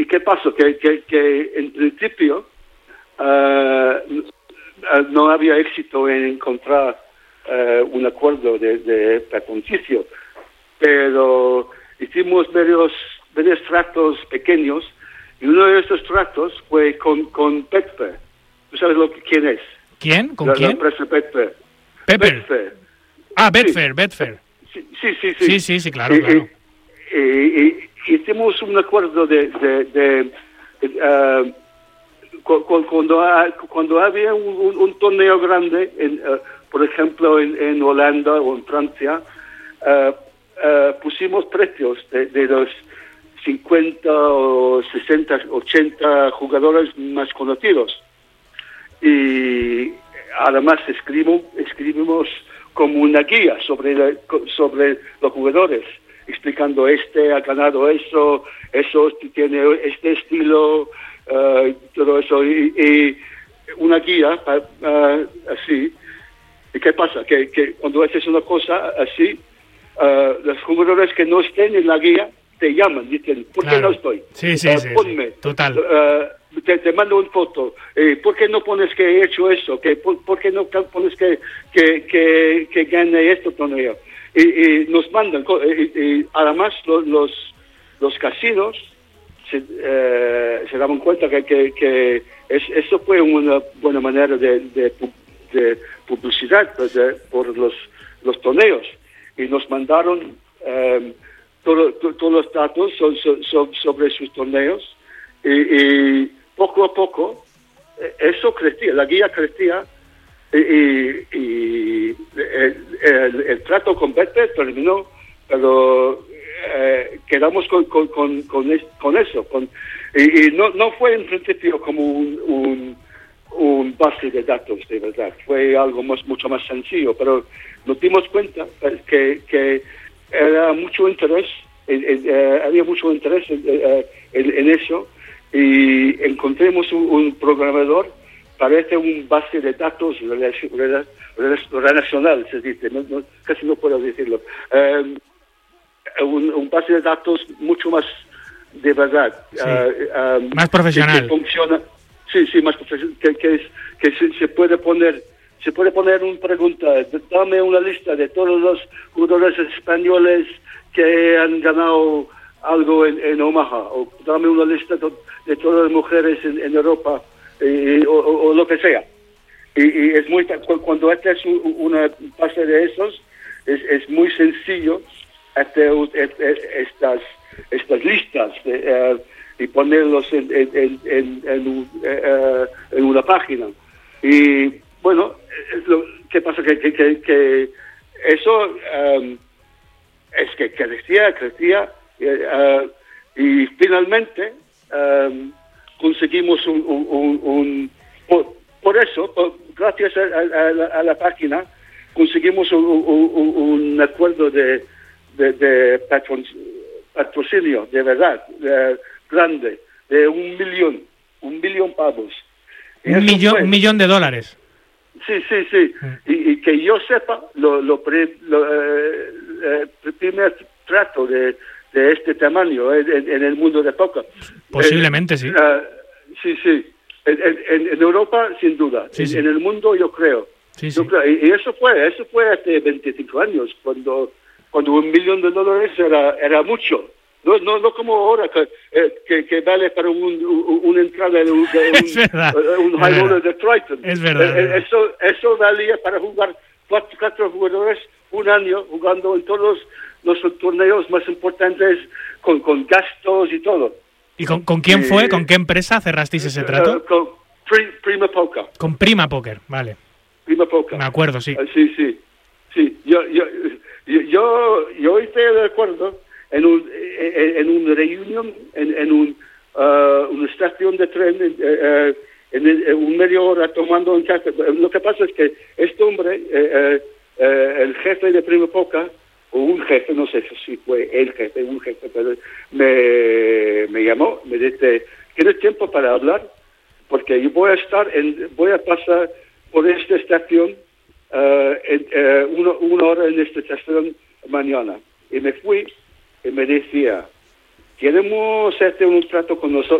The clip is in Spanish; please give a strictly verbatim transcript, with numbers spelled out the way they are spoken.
qué pasó? Que, que, que en principio uh, no había éxito en encontrar uh, un acuerdo de, de patrocinio, pero hicimos varios, varios tratos pequeños y uno de esos tratos fue con, con Betfair. ¿Tú sabes lo que, quién es? ¿Quién? ¿Con la, quién? La empresa Betfair. Pepper. Betfair. Ah, Betfair, sí. Betfair. Sí, sí, sí. Sí, sí, sí, sí claro, y, claro. Y, y, y hicimos un acuerdo de... de, de, de uh, cuando, cuando había un, un, un torneo grande, en, uh, por ejemplo en, en Holanda o en Francia, uh, uh, pusimos precios de, de los cincuenta o sesenta, ochenta jugadores más conocidos. Y además escribimos, escribimos como una guía sobre, la, sobre los jugadores, explicando este ha ganado eso, eso tiene este estilo, uh, todo eso, y, y una guía uh, así. ¿Y qué pasa? Que, que cuando haces una cosa así, uh, los jugadores que no estén en la guía te llaman, dicen, ¿por qué claro. no estoy? Sí, sí, uh, sí, ponme. sí. Total. Uh, te, te mando una foto. Eh, ¿Por qué no pones que he hecho eso? ¿Que, por, ¿Por qué no pones que, que, que, que gane este torneo? Y, y nos mandan, y, y además los, los, los casinos se, eh, se daban cuenta que, que, que es, eso fue una buena manera de, de, de publicidad de, por los, los torneos. Y nos mandaron eh, todo, to, todos los datos so, so, so, sobre sus torneos. Y, y poco a poco eso crecía, la guía crecía. Y, y, y el, el, el trato con Betfair terminó, pero eh, quedamos con, con, con, con, es, con eso. Con, y y no, no fue en principio como un, un, un base de datos, de verdad. Fue algo más, mucho más sencillo, pero nos dimos cuenta que, que era mucho interés, eh, eh, había mucho interés en, eh, en, en eso, y encontramos un, un programador. Parece un base de datos relacional, se dice, no, no, casi no puedo decirlo. Um, un, un base de datos mucho más de verdad. Sí. Uh, um, más profesional. Que, que funciona, sí, sí, más profesional. Que, que, es, que se, se puede poner, se puede poner una pregunta. Dame una lista de todos los jugadores españoles que han ganado algo en, en Omaha, o dame una lista de, de todas las mujeres en, en Europa. Y, o, o, o lo que sea. Y, y es muy, cuando haces una base de esos, es, es muy sencillo hacer estas, estas listas de, uh, y ponerlos en, en, en, en, en, uh, en una página. Y bueno, lo que pasa que, que, que, que eso um, es que crecía, crecía, uh, y finalmente um, conseguimos un, un, un, un por, por eso, por, gracias a, a, a, la, a la página, conseguimos un, un, un acuerdo de, de, de patron, patrocinio, de verdad, de, grande, de un millón, un millón pavos. Un millón, fue, un millón de dólares. Sí, sí, sí. Mm. Y, y que yo sepa, lo, lo, pre, lo eh, eh, primer trato de de este tamaño en, en el mundo de póker. Posiblemente, eh, sí. Uh, sí, sí. En, en, en Europa, sin duda. Sí, en, sí. en el mundo, yo creo. Sí, yo sí. creo. Y, y eso fue eso fue hace veinticinco años, cuando cuando un millón de dólares era era mucho. No no no como ahora, que eh, que, que vale para un, un, una entrada de un, de un, es verdad, un es high verdad. roller de Triton. Es verdad, eh, es verdad. Eso, eso valía para jugar cuatro, cuatro jugadores un año, jugando en todos los torneos más importantes, con, con gastos y todo. ¿Y con, con quién eh, fue? ¿Con qué empresa cerrasteis ese trato? Uh, con Pri, Prima Poker. Con Prima Poker, vale. Prima Poker. Me acuerdo, sí. Uh, sí, sí. Sí, yo, yo, yo, yo hice de acuerdo en un, en, en una reunión, en, en un, uh, una estación de tren, en, uh, en, en un medio hora tomando un café. Lo que pasa es que este hombre, uh, uh, uh, el jefe de Prima Poker, o un jefe, no sé si fue el jefe, un jefe, pero me, me llamó, me dice, ¿tienes tiempo para hablar? Porque yo voy a estar, en, voy a pasar por esta estación uh, en, uh, una, una hora en esta estación mañana. Y me fui y me decía, queremos hacer un trato con nosotros.